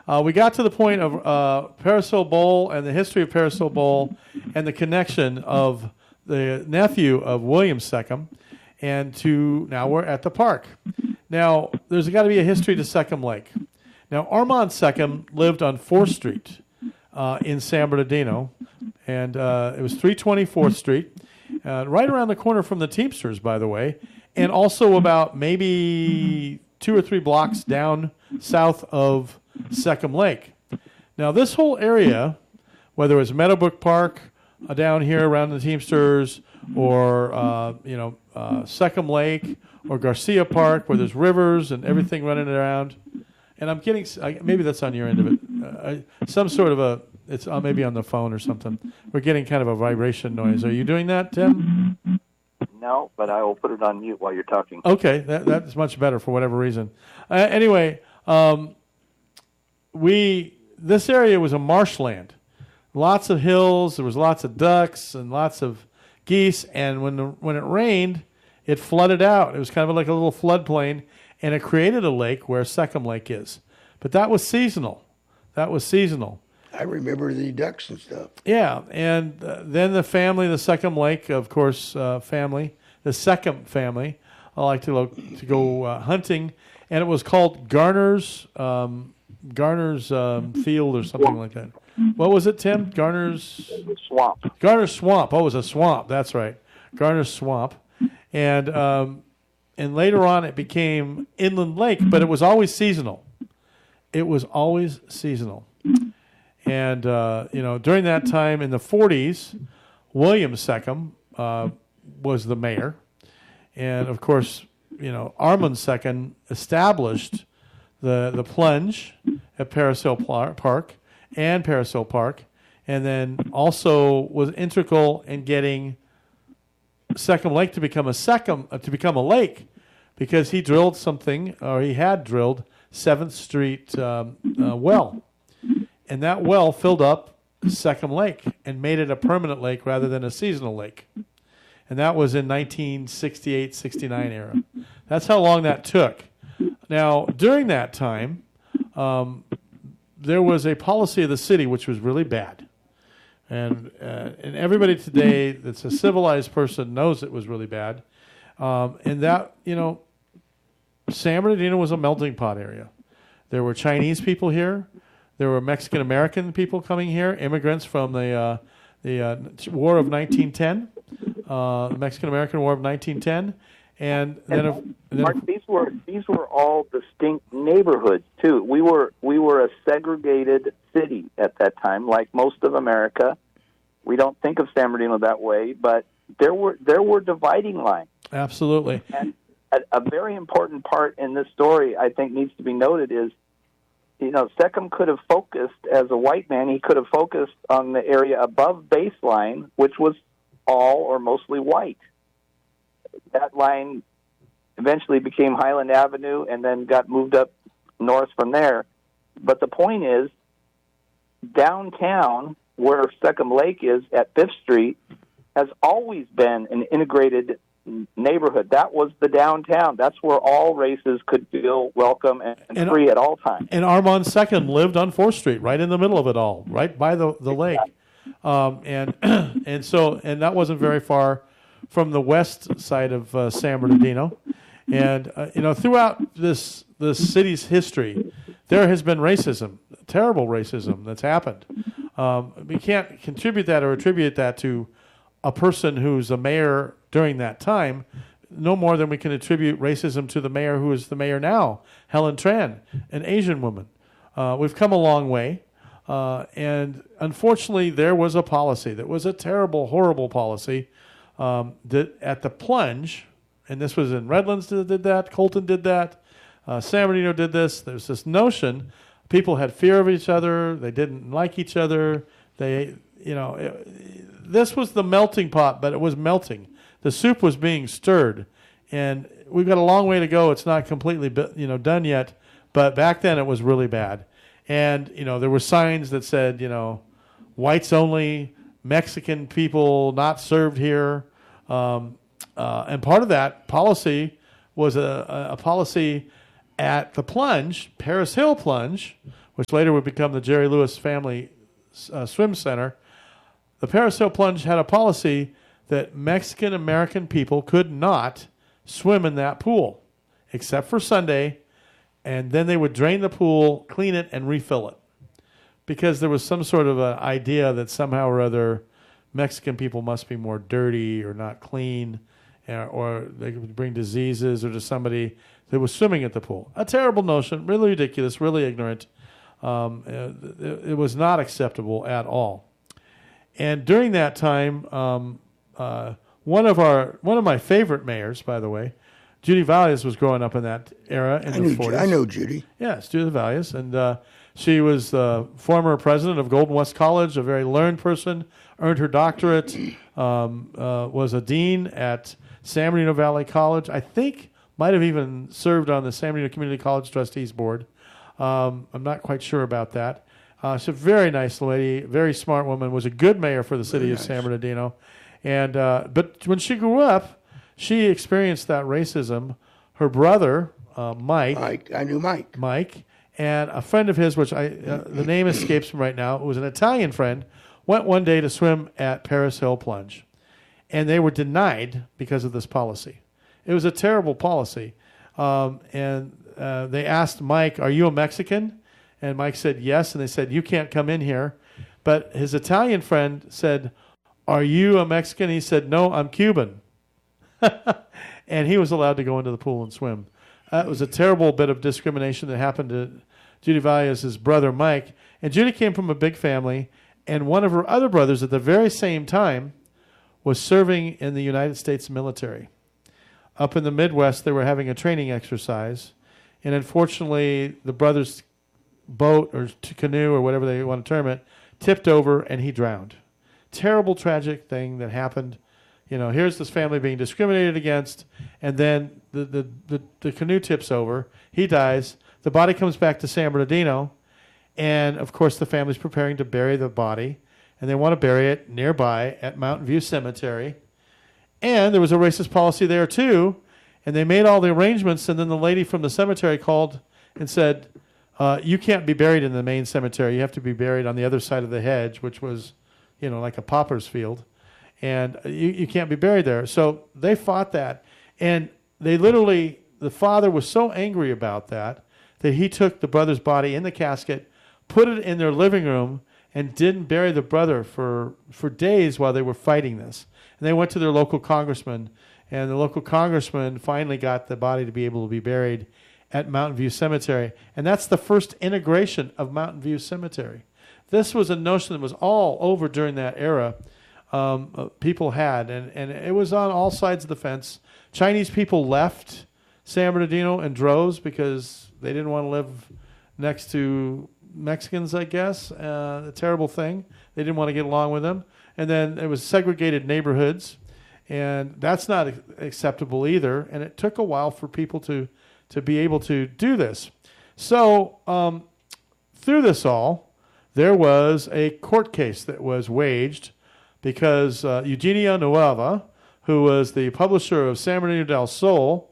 We got to the point of Paris Hill Bowl and the history of Paris Hill Bowl and the connection of the nephew of William Seckham, and now we're at the park. Now, there's got to be a history to Seckham Lake. Now, Armand Seckham lived on 4th Street in San Bernardino, and it was 324th Street, right around the corner from the Teamsters, by the way, and also about maybe 2 or 3 blocks down south of Seckham Lake. Now, this whole area, whether it was Meadowbrook Park down here around the Teamsters, or Seckham Lake, or Garcia Park, where there's rivers and everything running around. And I'm getting, maybe that's on your end of it, some sort of it's maybe on the phone or something. We're getting kind of a vibration noise. Are you doing that, Tim? No, but I will put it on mute while you're talking. Okay, that's much better for whatever reason. Anyway, this area was a marshland. Lots of hills, there was lots of ducks and lots of geese, and when it rained, it flooded out. It was kind of like a little floodplain, and it created a lake where Seckham Lake is. But that was seasonal. I remember the ducks and stuff. Yeah, and then the family, the Seckham Lake, of course, family, the Seckham family, I like to go hunting, and it was called Garner's Field or something like that. What was it, Tim? Garner's Swamp. Garner's Swamp. Oh, it was a swamp. That's right. Garner's Swamp. And later on it became Inland Lake, but it was always seasonal. And, during that time in the 40s, William Seckham was the mayor. And, of course, Armand Seckham established the plunge at Paris Hill Park and Paris Hill Park, and then also was integral in getting Seckham Lake to become a lake, because he drilled something, or he had drilled 7th Street well. And that well filled up Seckham Lake and made it a permanent lake rather than a seasonal lake. And that was in 1968-69 era. That's how long that took. Now, during that time, there was a policy of the city which was really bad. And everybody today that's a civilized person knows it was really bad. And that, San Bernardino was a melting pot area. There were Chinese people here. There were Mexican-American people coming here, immigrants from the War of 1910, the Mexican-American War of 1910. And Mark, these were all distinct neighborhoods too. We were a segregated city at that time, like most of America. We don't think of San Bernardino that way, but there were dividing lines. Absolutely. And a very important part in this story, I think, needs to be noted is, Seckham could have focused, as a white man, he could have focused on the area above baseline, which was all or mostly white. That line eventually became Highland Avenue and then got moved up north from there. But the point is, downtown, where Seckham Lake is at 5th Street, has always been an integrated neighborhood. That was the downtown. That's where all races could feel welcome and free at all times. And Armand Seckham lived on 4th Street, right in the middle of it all, right by the lake. And that wasn't very far from the west side of San Bernardino. And throughout this city's history, there has been racism, terrible racism that's happened. We can't contribute that or attribute that to a person who's a mayor during that time, no more than we can attribute racism to the mayor who is the mayor now, Helen Tran, an Asian woman. We've come a long way. And unfortunately, there was a policy that was a terrible, horrible policy that at the plunge, and this was in Redlands that did that, Colton did that, San Bernardino did this. There's this notion people had fear of each other. They didn't like each other. This was the melting pot, but it was melting. The soup was being stirred, and we've got a long way to go. It's not completely done yet, but back then it was really bad. And there were signs that said whites only, Mexican people not served here, and part of that policy was a policy at the plunge, Paris Hill Plunge, which later would become the Jerry Lewis Family Swim Center, the Paris Hill Plunge had a policy that Mexican-American people could not swim in that pool, except for Sunday, and then they would drain the pool, clean it, and refill it. Because there was some sort of an idea that somehow or other Mexican people must be more dirty or not clean, or they could bring diseases or to somebody that was swimming at the pool. A terrible notion, really ridiculous, really ignorant. It was not acceptable at all. And during that time, one of my favorite mayors, by the way, Judy Valles, was growing up in that era in the 40s. I know Judy. Yes, Judy Valles, and she was the former president of Golden West College, a very learned person, earned her doctorate, was a dean at San Bernardino Valley College. I think might have even served on the San Bernardino Community College Trustees Board. I'm not quite sure about that. She's a very nice lady, very smart woman, was a good mayor for the city of San Bernardino. And but when she grew up, she experienced that racism. Her brother, Mike. I knew Mike. Mike, and a friend of his, which the name escapes me right now, it was an Italian friend, went one day to swim at Paris Hill Plunge. And they were denied because of this policy. It was a terrible policy. And they asked Mike, "Are you a Mexican?" And Mike said, "Yes." And they said, "You can't come in here." But his Italian friend said, "Are you a Mexican?" He said, "No, I'm Cuban." And he was allowed to go into the pool and swim. It was a terrible bit of discrimination that happened to Judy Valles' brother, Mike. And Judy came from a big family, and one of her other brothers at the very same time was serving in the United States military. Up in the Midwest, they were having a training exercise, and unfortunately, the brother's boat or canoe or whatever they want to term it tipped over, and he drowned. Terrible, tragic thing that happened. You know, here's this family being discriminated against, and then the canoe tips over. He dies. The body comes back to San Bernardino, and, of course, the family's preparing to bury the body, and they want to bury it nearby at Mountain View Cemetery. And there was a racist policy there, too, and they made all the arrangements, and then the lady from the cemetery called and said, you can't be buried in the main cemetery. You have to be buried on the other side of the hedge, which was, you know, like a pauper's field. And you can't be buried there. So they fought that. And they literally, the father was so angry about that he took the brother's body in the casket, put it in their living room, and didn't bury the brother for days while they were fighting this. And they went to their local congressman, and the local congressman finally got the body to be able to be buried at Mountain View Cemetery. And that's the first integration of Mountain View Cemetery. This was a notion that was all over during that era. People had, and it was on all sides of the fence. Chinese people left San Bernardino in droves because they didn't want to live next to Mexicans, I guess. A terrible thing. They didn't want to get along with them. And then it was segregated neighborhoods, and that's not acceptable either. And it took a while for people to be able to do this. So through this all, there was a court case that was waged because Eugenio Nueva, who was the publisher of San Bernardino del Sol,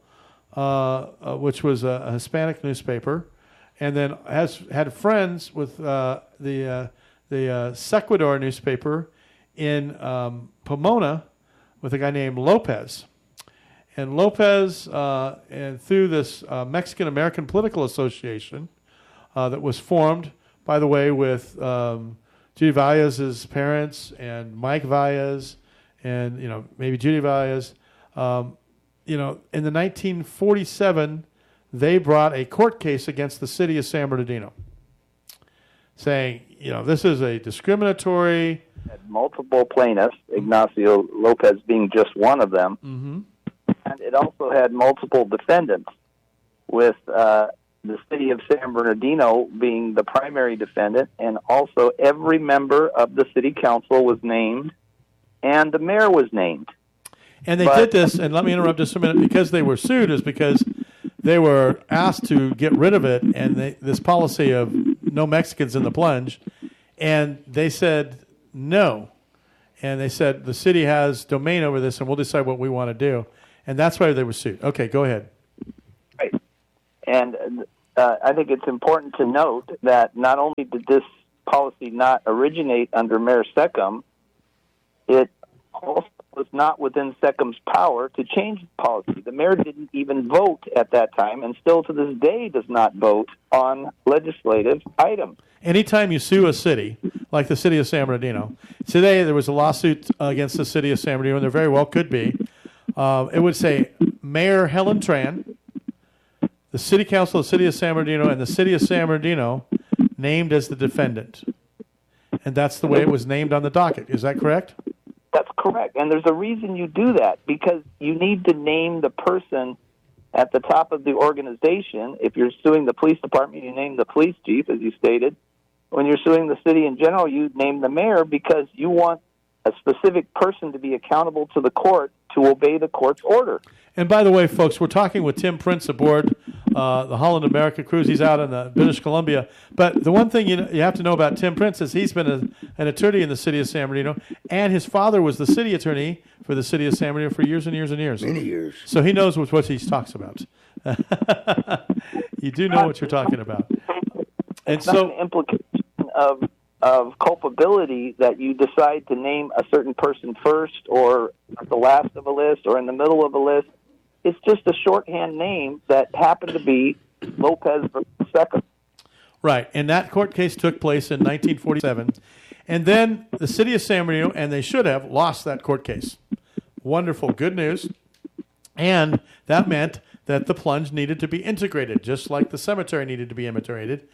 which was a Hispanic newspaper, and then had friends with the Sequador newspaper in Pomona with a guy named Lopez. And Lopez, and through this Mexican-American Political Association that was formed, by the way, with Judy Valles' parents and Mike Valles and, you know, maybe Judy Valles. You know, in the 1947, they brought a court case against the city of San Bernardino saying, you know, this is a discriminatory... Had multiple plaintiffs, Ignacio Lopez being just one of them. Mm-hmm. And it also had multiple defendants, with the city of San Bernardino being the primary defendant, and also every member of the city council was named, and the mayor was named. And they did this, and let me interrupt just a minute, because they were sued is because they were asked to get rid of it, and this policy of no Mexicans in the plunge, and they said no. And they said the city has domain over this, and we'll decide what we want to do. And that's why they were sued. Okay, go ahead. Right. And I think it's important to note that not only did this policy not originate under Mayor Seckham, it also was not within Seckham's power to change the policy. The mayor didn't even vote at that time, and still to this day does not vote on legislative items. Anytime you sue a city, like the city of San Bernardino, today there was a lawsuit against the city of San Bernardino, and there very well could be. It would say Mayor Helen Tran, the City Council of the City of San Bernardino, and the City of San Bernardino named as the defendant. And that's the way it was named on the docket. Is that correct? That's correct. And there's a reason you do that, because you need to name the person at the top of the organization. If you're suing the police department, you name the police chief, as you stated. When you're suing the city in general, you name the mayor, because you want a specific person to be accountable to the court to obey the court's order. And by the way, folks, we're talking with Tim Prince aboard the Holland America cruise. He's out in British Columbia. But the one thing you have to know about Tim Prince is he's been an attorney in the city of San Bernardino, and his father was the city attorney for the city of San Bernardino for years and years and years. Many years. So he knows what he talks about. You do know what you're talking about. And it's not an implication of culpability that you decide to name a certain person first or at the last of a list or in the middle of a list. It's just a shorthand name that happened to be Lopez versus Seckham. Right, and that court case took place in 1947. And then the city of San Bernardino, and they should have, lost that court case. Wonderful, good news. And that meant that the plunge needed to be integrated, just like the cemetery needed to be integrated.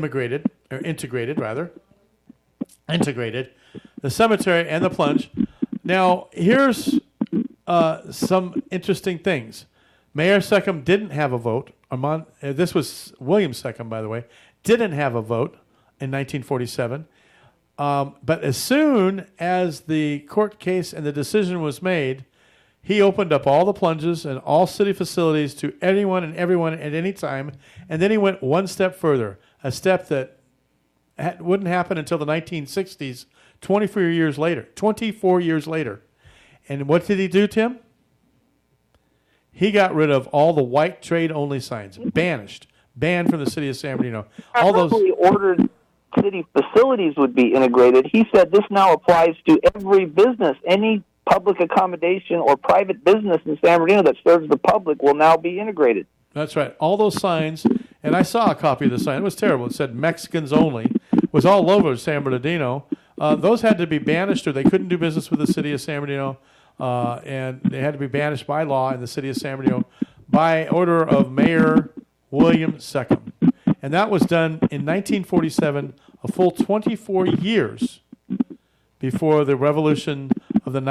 The cemetery and the plunge. Now, here's some interesting things. Mayor Seckham didn't have a vote. This was William Seckham, by the way, didn't have a vote in 1947. But as soon as the court case and the decision was made, he opened up all the plunges and all city facilities to anyone and everyone at any time. And then he went one step further, a step that wouldn't happen until the 1960s, 24 years later. And what did he do, Tim? He got rid of all the white trade-only signs, banned from the city of San Bernardino. All those ordered city facilities would be integrated. He said this now applies to every business. Any public accommodation or private business in San Bernardino that serves the public will now be integrated. That's right. All those signs, and I saw a copy of the sign. It was terrible. It said Mexicans only. It was all over San Bernardino. Those had to be banished, or they couldn't do business with the city of San Bernardino, and they had to be banished by law in the city of San Bernardino by order of Mayor William Seckham. And that was done in 1947, a full 24 years before the revolution of the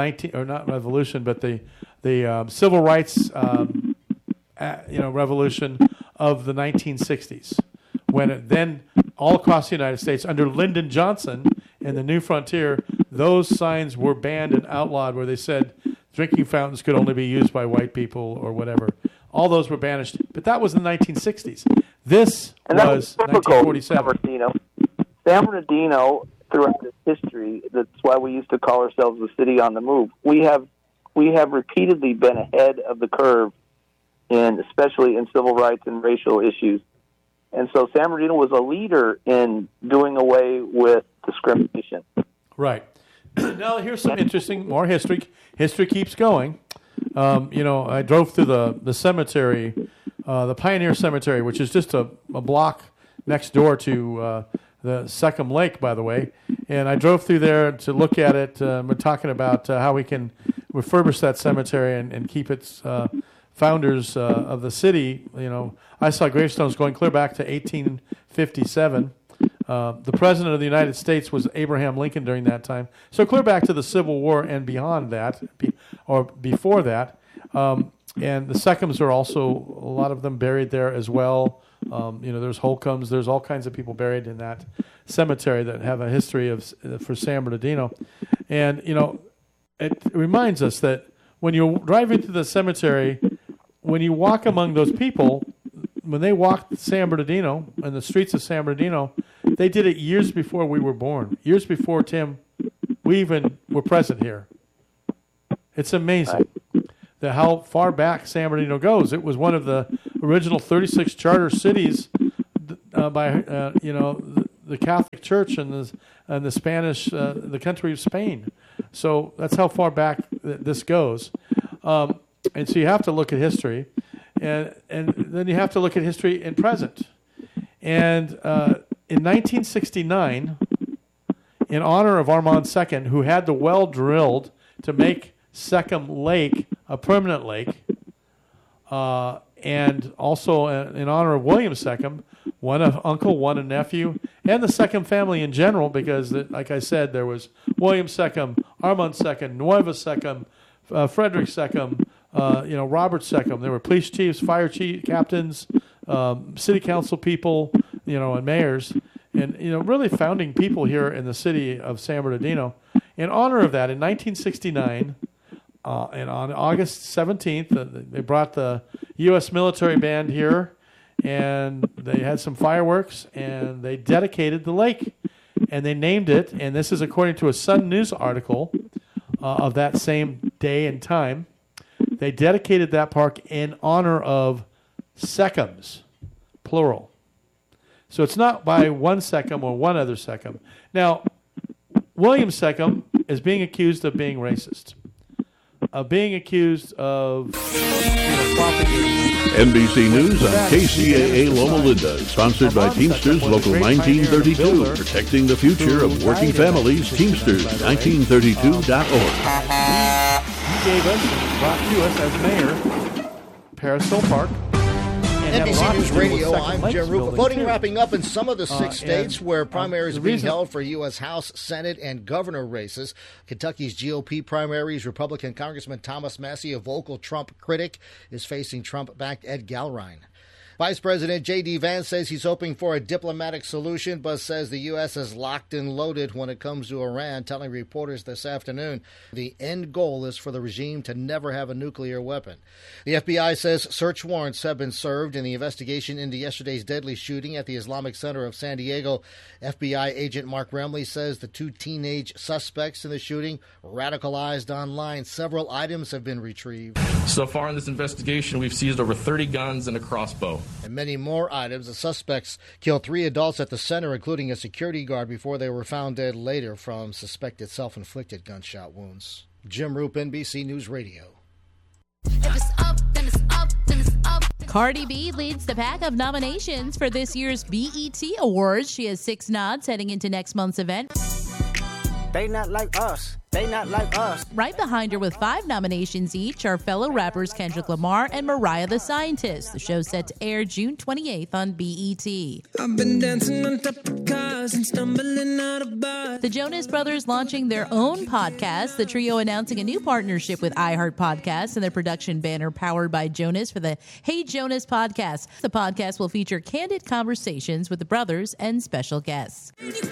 civil rights revolution of the 1960s, when then all across the United States under Lyndon Johnson and the New Frontier, those signs were banned and outlawed, where they said drinking fountains could only be used by white people or whatever. All those were banished, but that was in the 1960s. This was 1947. San Bernardino, throughout its history, that's why we used to call ourselves the city on the move. We have repeatedly been ahead of the curve, especially in civil rights and racial issues. And so San Bernardino was a leader in doing away with discrimination. Right. Now, here's some interesting, more history. History keeps going. I drove through the cemetery, the Pioneer Cemetery, which is just a block next door to the Seckham Lake, by the way. And I drove through there to look at it. We're talking about how we can refurbish that cemetery and keep its founders of the city. I saw gravestones going clear back to 1857. The president of the United States was Abraham Lincoln during that time. So clear back to the Civil War and beyond that, or before that. And the Seckhams are also, a lot of them buried there as well. There's Holcombs. There's all kinds of people buried in that cemetery that have a history for San Bernardino. And, it reminds us that when you drive into the cemetery, when you walk among those people, when they walked San Bernardino and the streets of San Bernardino, they did it years before we were born. Years before, Tim, we even were present here. It's amazing how far back San Bernardino goes. It was one of the original 36 charter cities by the Catholic Church and the Spanish, the country of Spain. So that's how far back this goes. And so you have to look at history, and then you have to look at history in present. And in 1969, in honor of Armand II, who had the well drilled to make Seckham Lake a permanent lake, and also in honor of William Seckham, one an uncle, one a nephew, and the Seckham family in general, because, like I said, there was William Seckham, Armand II, Nueva Seckham, Frederick Seckham, Robert Seckham. There were police chiefs, fire chief captains, city council people, and mayors, and really founding people here in the city of San Bernardino. In honor of that, in 1969, and on August 17th, they brought the U.S. military band here, and they had some fireworks, and they dedicated the lake, and they named it, and this is according to a Sun News article of that same day and time. They dedicated that park in honor of Seckhams, plural. So it's not by one Seckham or one other Seckham. Now, William Seckham is being accused of being racist, of being accused of propagating. NBC News on KCAA Loma Linda, sponsored by Teamsters Local 1932, protecting the future of working families. Teamsters1932.org. He gave us and brought to us as mayor Parasol Park. NBC News Radio, I'm Jim Rupa. Voting wrapping up in some of the 6 states where primaries are being held for U.S. House, Senate, and governor races. Kentucky's GOP primaries, Republican Congressman Thomas Massie, a vocal Trump critic, is facing Trump-backed Ed Galrine. Vice President J.D. Vance says he's hoping for a diplomatic solution, but says the U.S. is locked and loaded when it comes to Iran, telling reporters this afternoon the end goal is for the regime to never have a nuclear weapon. The FBI says search warrants have been served in the investigation into yesterday's deadly shooting at the Islamic Center of San Diego. FBI agent Mark Remley says the 2 teenage suspects in the shooting radicalized online. Several items have been retrieved. So far in this investigation, we've seized over 30 guns and a crossbow. And many more items. The suspects killed 3 adults at the center, including a security guard, before they were found dead later from suspected self-inflicted gunshot wounds. Jim Roop, NBC News Radio. If it's up, then it's up, then it's up. Cardi B leads the pack of nominations for this year's BET Awards. She has 6 nods heading into next month's event. They not like us. They not like us. Right behind her with 5 nominations each are fellow rappers Kendrick Lamar and Mariah the Scientist. The show's set to air June 28th on BET. I've been dancing on top of cars and stumbling out of bars. The Jonas Brothers launching their own podcast. The trio announcing a new partnership with iHeart Podcasts and their production banner powered by Jonas for the Hey Jonas podcast. The podcast will feature candid conversations with the brothers and special guests.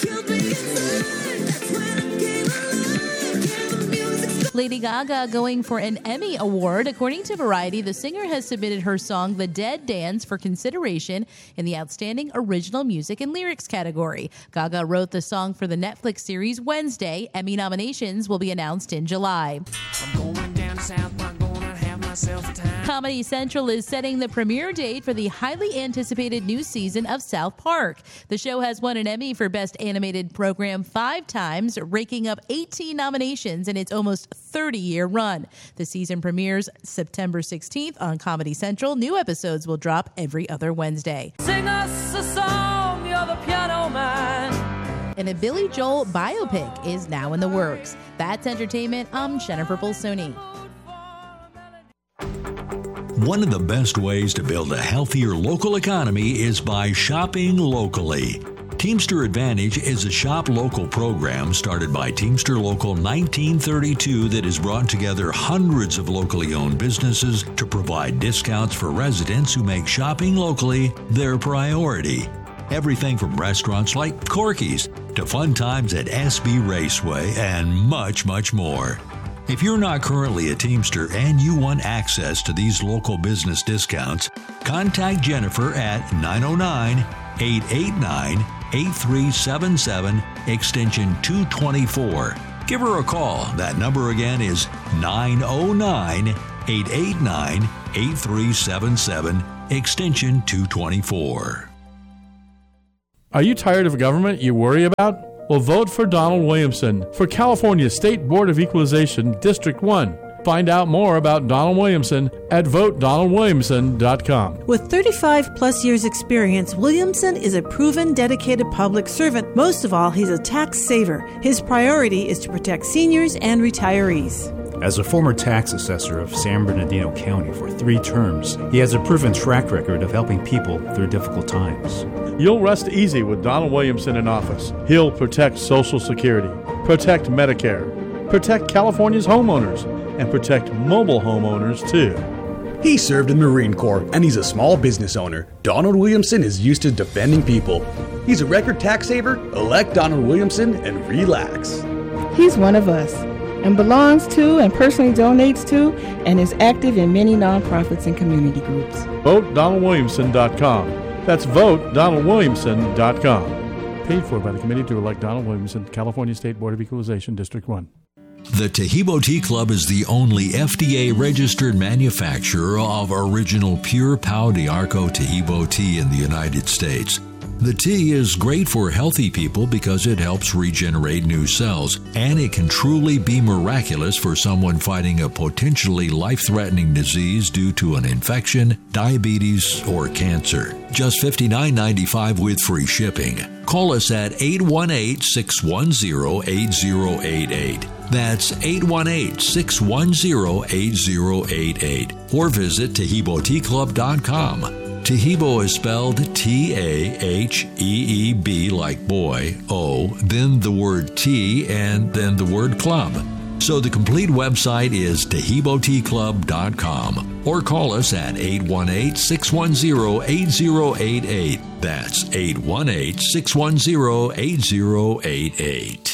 Lady Gaga going for an Emmy Award. According to Variety, the singer has submitted her song The Dead Dance for consideration in the Outstanding Original Music and Lyrics category. Gaga wrote the song for the Netflix series Wednesday. Emmy nominations will be announced in July. I'm going down to South Park, gonna have myself a time. Comedy Central is setting the premiere date for the highly anticipated new season of South Park. The show has won an Emmy for Best Animated Program 5 times, raking up 18 nominations in its almost 30-year run. The season premieres September 16th on Comedy Central. New episodes will drop every other Wednesday. Sing us a song, you're the piano man. And a Billy Joel biopic is now in the works. That's entertainment. I'm Jennifer Bolsoni. One of the best ways to build a healthier local economy is by shopping locally. Teamster Advantage is a shop local program started by Teamster Local 1932 that has brought together hundreds of locally owned businesses to provide discounts for residents who make shopping locally their priority. Everything from restaurants like Corky's to fun times at SB Raceway and much, much more. If you're not currently a Teamster and you want access to these local business discounts, contact Jennifer at 909-889-8377, extension 224. Give her a call. That number again is 909-889-8377, extension 224. Are you tired of government you worry about? Well, vote for Donald Williamson for California State Board of Equalization, District 1. Find out more about Donald Williamson at VoteDonaldWilliamson.com. With 35 plus years experience, Williamson is a proven, dedicated public servant. Most of all, he's a tax saver. His priority is to protect seniors and retirees. As a former tax assessor of San Bernardino County for 3 terms, he has a proven track record of helping people through difficult times. You'll rest easy with Donald Williamson in office. He'll protect Social Security, protect Medicare, protect California's homeowners, and protect mobile homeowners, too. He served in the Marine Corps, and he's a small business owner. Donald Williamson is used to defending people. He's a record tax saver. Elect Donald Williamson and relax. He's one of us and belongs to and personally donates to and is active in many nonprofits and community groups. VoteDonaldWilliamson.com. That's VoteDonaldWilliamson.com. Paid for by the Committee to Elect Donald Williamson, California State Board of Equalization, District 1. The Taheebo Tea Club is the only FDA-registered manufacturer of original pure Pau d'Arco Taheebo tea in the United States. The tea is great for healthy people because it helps regenerate new cells, and it can truly be miraculous for someone fighting a potentially life-threatening disease due to an infection, diabetes, or cancer. Just $59.95 with free shipping. Call us at 818-610-8088. That's 818-610-8088. Or visit TaheeboTeaClub.com. Taheebo is spelled T-A-H-E-E-B like boy, O, then the word tea, and then the word club. So the complete website is TaheeboTeaClub.com. Or call us at 818-610-8088. That's 818-610-8088.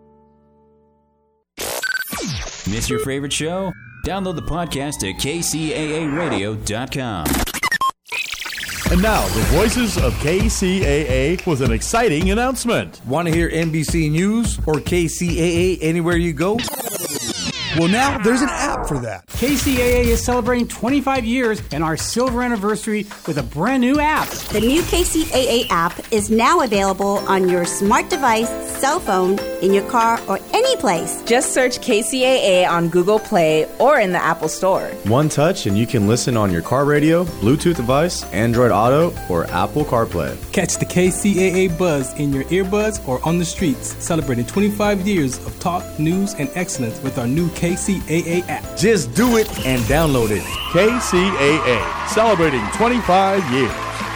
Miss your favorite show? Download the podcast at KCAAradio.com. And now, the voices of KCAA with an exciting announcement. Want to hear NBC News or KCAA anywhere you go? Well, now there's an app for that. KCAA is celebrating 25 years and our silver anniversary with a brand new app. The new KCAA app is now available on your smart device, cell phone, in your car, or any place. Just search KCAA on Google Play or in the Apple Store. One touch and you can listen on your car radio, Bluetooth device, Android Auto, or Apple CarPlay. Catch the KCAA buzz in your earbuds or on the streets, celebrating 25 years of talk, news, and excellence with our new KCAA app. Just do it and download it. KCAA, celebrating 25 years.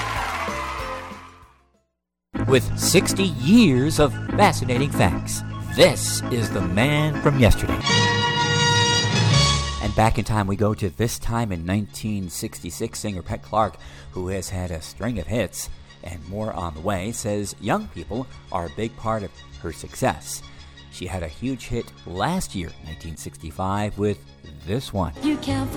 With 60 years of fascinating facts, this is the man from yesterday. And back in time we go to this time in 1966. Singer Pat Clark, who has had a string of hits and more on the way, says young people are a big part of her success. She had a huge hit last year, 1965, with this one. You can't